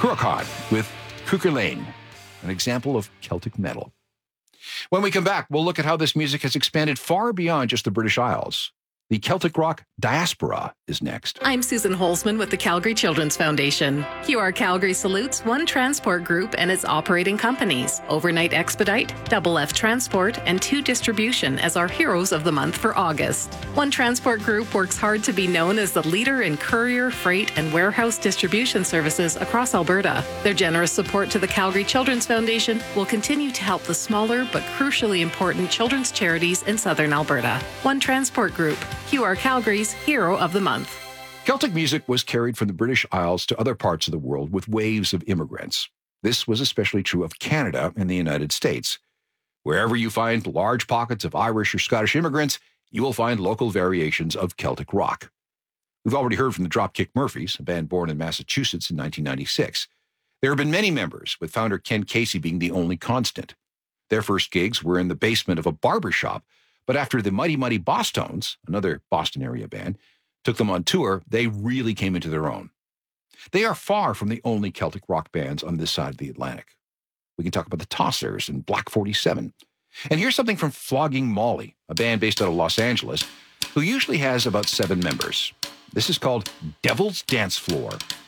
Cruachan with Cuchulainn Lane, an example of Celtic metal. When we come back, we'll look at how this music has expanded far beyond just the British Isles. The Celtic rock diaspora is next. I'm Susan Holzman with the Calgary Children's Foundation. QR Calgary salutes One Transport Group and its operating companies, Overnight Expedite, Double F Transport, and 2 Distribution as our heroes of the month for August. One Transport Group works hard to be known as the leader in courier, freight, and warehouse distribution services across Alberta. Their generous support to the Calgary Children's Foundation will continue to help the smaller but crucially important children's charities in southern Alberta. One Transport Group, QR Calgary's Hero of the Month. Celtic music was carried from the British Isles to other parts of the world with waves of immigrants. This was especially true of Canada and the United States. Wherever you find large pockets of Irish or Scottish immigrants, you will find local variations of Celtic rock. We've already heard from the Dropkick Murphys, a band born in Massachusetts in 1996. There have been many members, with founder Ken Casey being the only constant. Their first gigs were in the basement of a barber shop, but after the Mighty Mighty Bosstones, another Boston area band, took them on tour, they really came into their own. They are far from the only Celtic rock bands on this side of the Atlantic. We can talk about the Tossers and Black 47. And here's something from Flogging Molly, a band based out of Los Angeles, who usually has about 7 members. This is called Devil's Dance Floor.